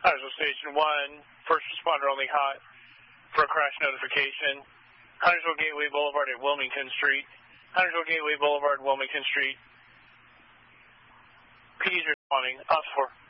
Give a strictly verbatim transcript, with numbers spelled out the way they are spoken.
Huntersville Station one, first responder only hot for a crash notification. Huntersville Gateway Boulevard at Wilmington Street. Huntersville Gateway Boulevard, Wilmington Street. P D's responding. Ops four.